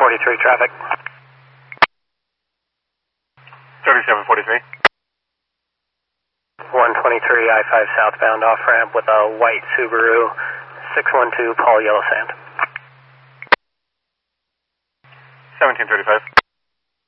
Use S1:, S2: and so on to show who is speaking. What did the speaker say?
S1: 3743 traffic.
S2: 3743.
S1: 123 I-5 southbound off-ramp with a white Subaru 612 Paul Yellow Sand.
S2: 1735.